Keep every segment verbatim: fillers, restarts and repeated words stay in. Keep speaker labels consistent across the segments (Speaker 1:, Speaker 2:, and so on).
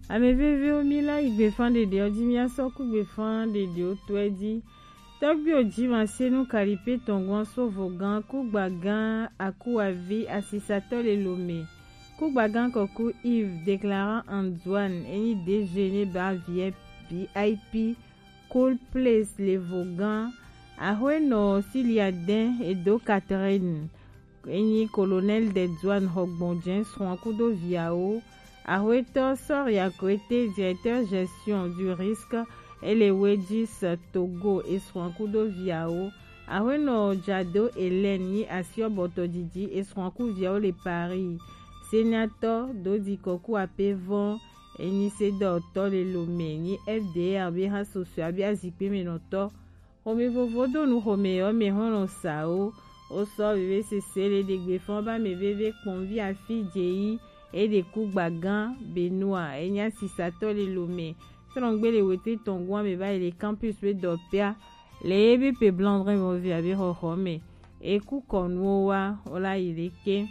Speaker 1: ameveve omila igbefande de odimia soku gbefande de otwedi togbi ojima senu karipe tongon sovogan kugbagan akuavi asisato le lome kugbagan koku Yves déclarant Antoine eni déjeuner bar V I P Cool Place le Vogan ahweno Siliaden edo Catherine eni colonel de douane Hogbondien Swankudo Viao ahweto Soria Koete directeur gestion du risque et les Wedis Togo et Swankudo Viao ahweno Jado Hélène ni Asio Botodidi et Swanku Viao le Paris sénateur Dodi Koku Apevon eni sedo to le lome ni F D R bi ha social bi azikpe menoto home vovodo nu home o me hono sao o so vive se sele de gbefon ba me veve konvi a fidjei e de kugbagan Benoît enya sisato le lome trongbe le wete tongwa me ba le campus we dopia le ebe pe blandre mo vi abi ho home e ku konwa ola ileke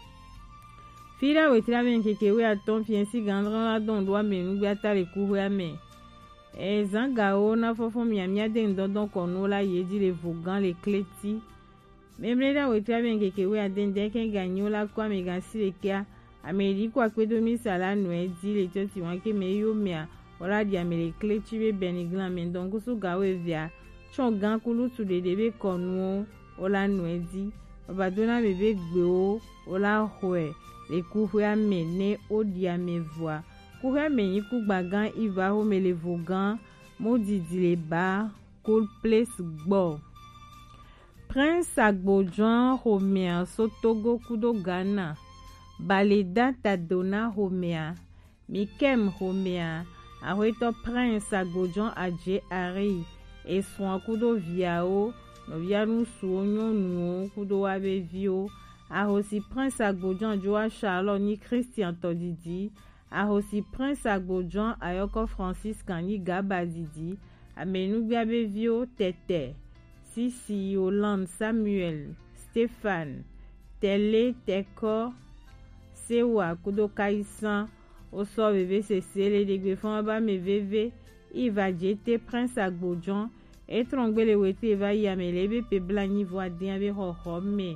Speaker 1: fila wetira ben keke we aton fiensi gandran la don doa menu biata le kuwe ame e zangao na fofo miamia de ndondon kono la yedi le vogan le kleti memle da wetira ben keke we aden de ken ganyo la kwa me gansi le kia ameli kwa kwedomi sala no edi le toti wanke me yo mea ora dia me le kleti be beniglan men donc su gawe via chongan kulu tu de debe kono ola no edi babadona bebe gbeo ola hoe le kuhwe amene odia mevoa kuhwe ameni kugbagan iva home le vogan modidi le ba Cool Place gbo Prince Agbodjan Homea Sotogo Kudo Ghana Baleda Tadona Homea Mikem Homea Arweto Prince Agbodjan Adje Ari et Swan Kudo Viao no vianu suonyo nuo kudo wabe vio ahosi Prince Agbodjan Joa Charlotte ni Christian Todidi ahosi Prince Agbodjan Ayoko Francis Kani Gabadidi amenu biabe vio Tete Sisi Yolande Samuel Stéphane Tele Teko Sewa kudo Kaisan oso bebe se sele de gbefon ba me veve Iva jete Prince Agbodjan et trongbe le wete va yamele be pe blani voa din be ho ho me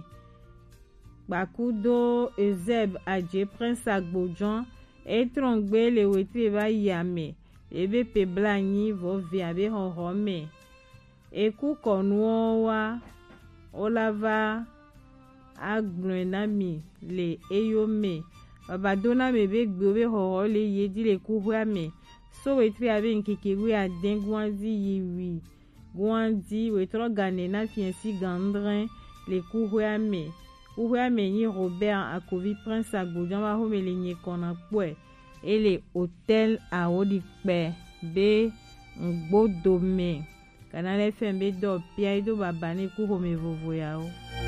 Speaker 1: Bakudo Ezeb Adje Prince Agbodjan et trongbe le wete va yame ebe pe blani vo via be ho ho me eku konwa olava agblenami le eyome babadona mebe gbe ho ho le yedi le kuhwa me so wete ave nkeke wi adengwanzi yiwi gwandi wetro gane na fiensi gandrin le kuhwe ame kuhwe ame ni Robert Akovi Prince Agbodjan wa home le nye kona pwe ele hôtel a odikpe be ngbodome Canal F M be do pia ido babane ku home vovo yao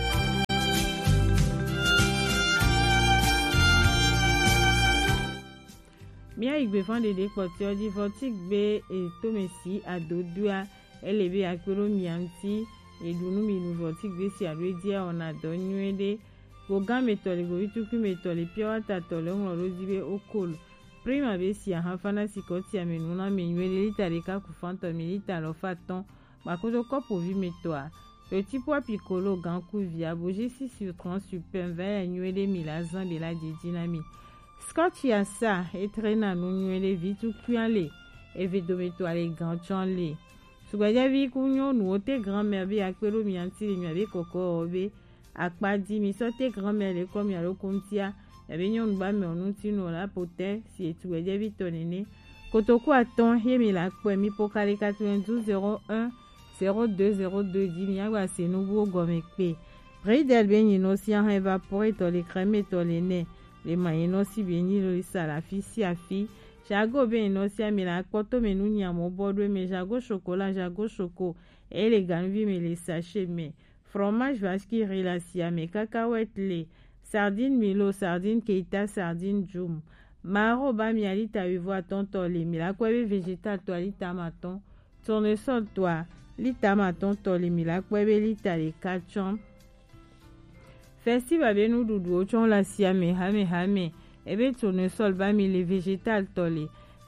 Speaker 1: Mia igbefan de dekpoti odi votik be e tomesi adodua elebe akpero mianti edunu minu votik be si alredia ona donywede gogan metole go bituku metole pia wata tole ngoro dibe okol prima be si ahafana sikoti amenuna menywede litareka kufanto milita lo faton bakodo kopo vi metoa petit pois piccolo ganku via boje six sur trente super vingt nywede milazan be la de dynami Scott yasa etrena nu nywede vitu kuale evedometo ale ganchonle Sugbaja vi kunyo nu ote grand-mère bi akpero mianti le nyabe koko obe akpadi mi sote grand-mère le kom ya lokuntia yabe nyon ba me onunti no la pote si etugbaja vi tonene kotoku aton yemi la kwe mi pokale quatre-vingt-douze zéro un zéro deux zéro deux di mi agwa se nouveau gomekpe Bridel beni no si an evapore to le crème to le ne le mayeno si beni lo sala fi si afi Jago ben no si amila koto menu nyamo bodwe me jago chocolat jago choco et les ganvi me les sachets me fromage vache qui relacia me cacahuète lait sardine milo sardine keita sardine jum maro ba mi alita vivo tonto le mi la kwebe végétal to alita maton tournesol toi lita maton to le mi la kwebe lita le kachon festival be nu dudu ochon la si ame hame hame ebe tournesol ba mi le végétal tole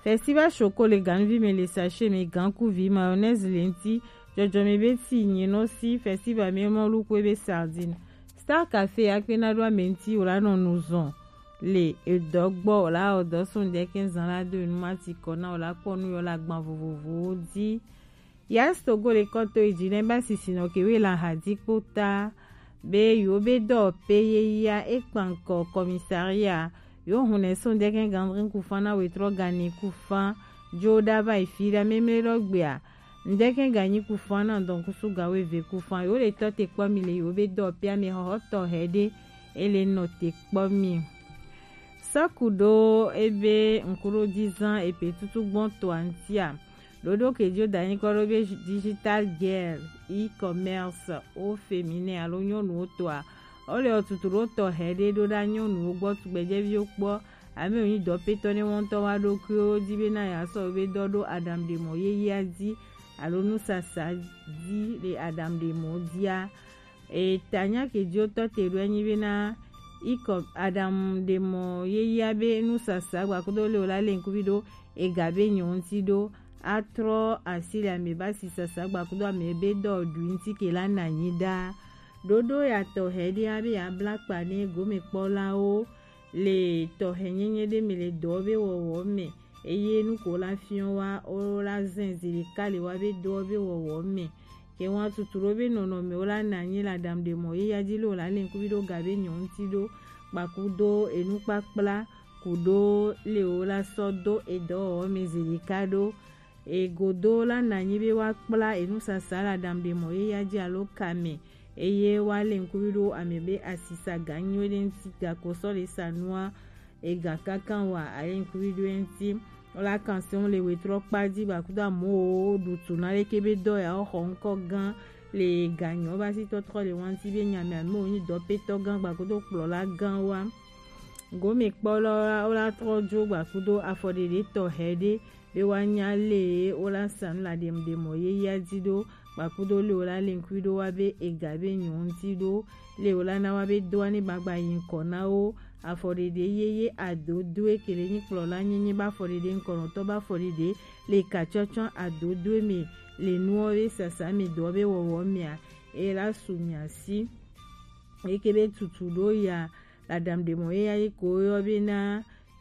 Speaker 1: festival chocolat ganvi me le sachet me ganku vi mayonnaise lenti jojo me beti nyino si festival me mo lu ko be sardine Star Café akpena do menti ola no nuzon le edogbo ola odo sun de quinze ans la do nu mati kona ola ponu yo la gban vovovo di Yas Togo le konto ijine ba sisino kewe la hadikota be yo be do peye ya ekpanko komisaria yo hune son deken gandrin kufana wetro gani kufan joda ba ifira memelo gbea ndeken gani kufana donc suga we ve kufan yo le to te kwa mi le yo be do pia me ho to hede ele no te kwa mi sakudo ebe nkuro dix ans et pe tutu bon to antia Lodo kedio dani korobe digital girl e-commerce au féminin alonyo nu toa ole otuturo to hede do danyo nu gbo tugbeje bi opo ame oyin do peto ni won to wa do kro dibe na ya so be dodo Adam de Moye yazi alonu sasa di le Adam de Modia e tanya kedio to teru enyi be na iko Adam de Moye yabe nu sasa gba kodo le ola le nkubido e gabe nyon ti do atro asili ameba sisa gba kudo amebe do duinti ke la nanyida dodo ya to hedi abi ya black pane gome pola o le to henyenye de mele dobe wo wo me eye nu ko la fion wa o la zinzili kale wa be dobe wo wo me ke won tuturo be nono me o la nanyi la Dame de Moye ya dilo la le nkubido gabe nyonti do gba kudo enu pakpla kudo le o la sodo edo o mezili kado e godo la nanyibe wa kpla enu sasala Dame de Moye ya ji alo kame eye wale nkubido amebe asisa ganyo le nti ga kosole sanua e ga kakan wa aye nkubido enti ola canción le wetro padi ba kuda mo du tunale kebe do ya o nko gan le ganyo ba si totro le wanti be nyame mo ni do peto gan ba kudo kplo la gan wa gome kpolo ola trojo ba kudo afode de to hede be wanya le ola san la Dame de Moye ya dido bakudo le ola le nkwido wabe egabe nyonti do le ola na wabe doani bagba yinkona o afode de yeye adodo ekele ni plola nyenye ba fode de nkono to ba fode de le kachochon adodo me le nuove sasa me dobe wowo mia e la sumia si ekebe tutudo ya la Dame de Moye ya iko yobe na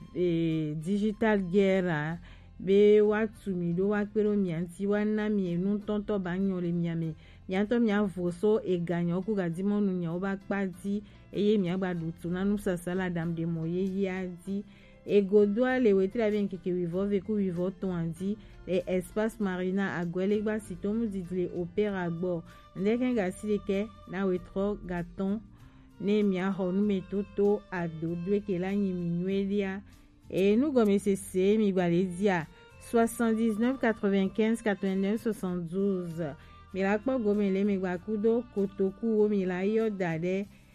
Speaker 1: e, digital guerra be watu mi do wa pero mianti wana mi enu tonto ba nyon le miame mianto mia voso e ganyo ku ga dimonu nya oba pati eye mi agba dutu nanu sasala Dame de Moye yadi e godoa le wetra ben keke wivo ve ku wivo ton andi le espace marina agwele gba sitomu didle opera gbo ndeken ga sileke na wetro gaton ne mia honu metoto adodo ke la nyimi nwelia et nous comme c'est c'est mi galedia soixante-dix-neuf quatre-vingt-quinze quatre-vingt-neuf soixante-douze mi la po gome le mi gba kudo kotoku o mi la yo dade